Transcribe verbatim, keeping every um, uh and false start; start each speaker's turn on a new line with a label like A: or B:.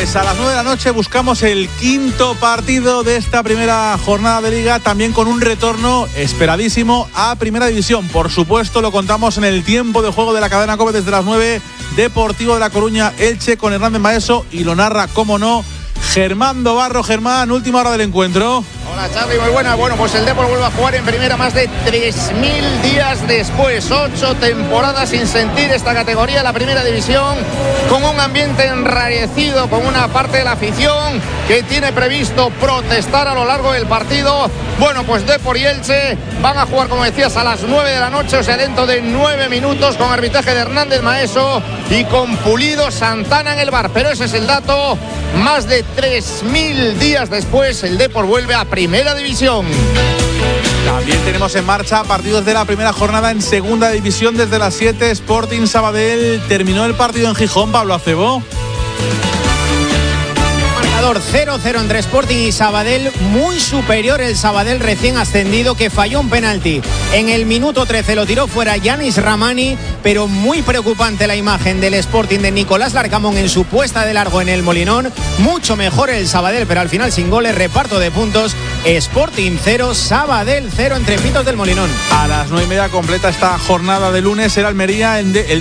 A: Pues a las nueve de la noche buscamos el quinto partido de esta primera jornada de Liga, también con un retorno esperadísimo a Primera División. Por supuesto, lo contamos en el tiempo de juego de la cadena COPE desde las nueve. Deportivo de La Coruña, Elche con Hernández Maeso, y lo narra, cómo no, Germán Dobarro. Germán, última hora del encuentro.
B: Hola Charly, muy buena. Bueno, pues el Depor vuelve a jugar en primera más de tres mil días después. Ocho temporadas sin sentir esta categoría, la Primera División, con un ambiente enrarecido, con una parte de la afición que tiene previsto protestar a lo largo del partido. Bueno, pues Depor y Elche van a jugar, como decías, a las nueve de la noche, o sea, dentro de nueve minutos, con arbitraje de Hernández Maeso y con Pulido Santana en el bar. Pero ese es el dato. Más de tres mil días después, el Depor vuelve a Primera División.
A: También tenemos en marcha partidos de la primera jornada en Segunda División desde las siete. Sporting Sabadell. Terminó el partido en Gijón, Pablo Acebo.
C: cero cero entre Sporting y Sabadell, muy superior el Sabadell recién ascendido, que falló un penalti en el minuto trece, lo tiró fuera Yanis Ramani, pero muy preocupante la imagen del Sporting de Nicolás Larcamón en su puesta de largo en el Molinón. Mucho mejor el Sabadell, pero al final sin goles, reparto de puntos, Sporting cero, Sabadell cero entre Pitos del Molinón.
A: A las nueve y media completa esta jornada de lunes, el Almería, el